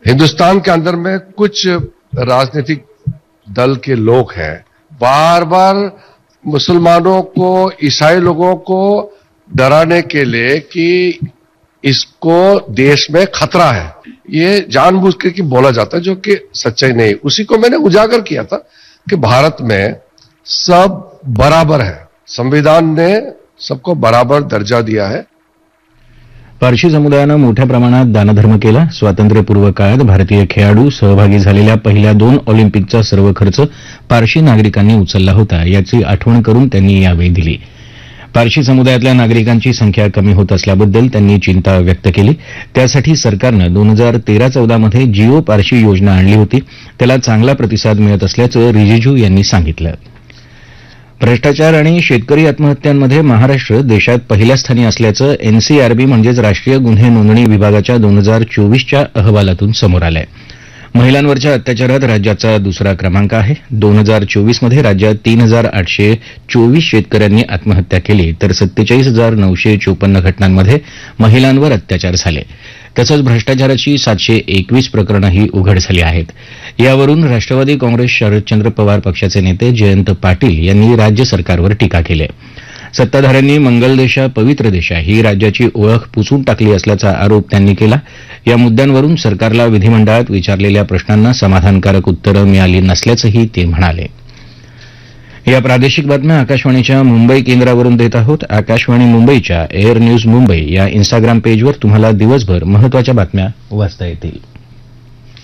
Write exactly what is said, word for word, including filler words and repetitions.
हिंदुस्तान के अंदर में कुछ राजनीतिक दल के लोग हैं, बार बार मुसलमानों को, ईसाई लोगों को डराने के लिए कि इसको देश में खतरा है, ये जानबूझ के कि बोला जाता है, जो कि सच्चाई नहीं। उसी को मैंने उजागर किया था कि भारत में सब बराबर है, संविधान ने सबको बराबर दर्जा दिया है। पारशी समुदायानं मोठ्या प्रमाणात दानधर्म केला. स्वातंत्र्यपूर्व काळात भारतीय खेळाडू सहभागी झालेल्या पहिल्या दोन ऑलिम्पिकचा सर्व खर्च पारशी नागरिकांनी उचलला होता, याची आठवण करून त्यांनी यावेळी दिली. पारशी समुदायातल्या नागरिकांची संख्या कमी होत असल्याबद्दल त्यांनी चिंता व्यक्त केली. त्यासाठी सरकारनं दोन हजार तेरा चौदा मध्ये जिओ पारशी योजना आणली होती. त्याला चांगला प्रतिसाद मिळत असल्याचं रिजिजू यांनी सांगितलं. भ्रष्टाचार आणि शेतकरी आत्महत्यांमध्ये महाराष्ट्र देशात पहिल्या स्थानी असल्याचं एनसीआरबी म्हणजेच राष्ट्रीय गुन्हे नोंदणी विभागाच्या दोन हजार चोवीसच्या अहवालातून समोर आलंय. महिलांवरच्या अत्याचारात राज्याचा दुसरा क्रमांक आहे. दोन हजार चोवीसमध्ये राज्यात तीन हजार आठशे चोवीस शेतकऱ्यांनी आत्महत्या केली, तर सत्तेचाळीस हजार नऊशे चोपन्न घटनांमध्ये महिलांवर अत्याचार झाले. तसंच भ्रष्टाचाराची सातशे एकवीस प्रकरणंही उघड झाली आहेत. यावरून राष्ट्रवादी काँग्रेस शरदचंद्र पवार पक्षाचे नेते जयंत पाटील यांनी राज्य सरकारवर टीका केली आहे. सत्ताधाऱ्यांनी मंगल देशा पवित्र देशा ही राज्याची ओळख पुसून टाकली असल्याचा आरोप त्यांनी केला. या मुद्द्यांवरून सरकारला विधिमंडळात विचारलेल्या प्रश्नांना समाधानकारक उत्तरं मिळाली नसल्याचंही ते म्हणाले. या प्रादेशिक बातम्या आकाशवाणीच्या मुंबई केंद्रावरून देत आहोत. आकाशवाणी मुंबईच्या एअर न्यूज मुंबई या इन्स्टाग्राम पेजवर तुम्हाला दिवसभर महत्वाच्या बातम्या वाचता येतील.